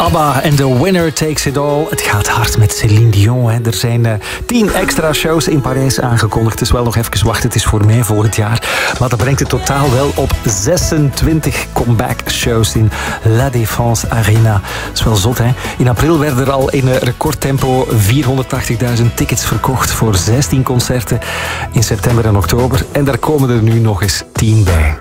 ABBA en The Winner Takes It All. Het gaat hard met Céline Dion. Hè. Er zijn 10 extra shows in Parijs aangekondigd. Het is wel nog even wachten, het is voor mei volgend jaar. Maar dat brengt het totaal wel op 26 comeback shows in La Défense Arena. Dat is wel zot, hè? In april werden er al in recordtempo 480.000 tickets verkocht voor 16 concerten in september en oktober. En daar komen er nu nog eens 10 bij.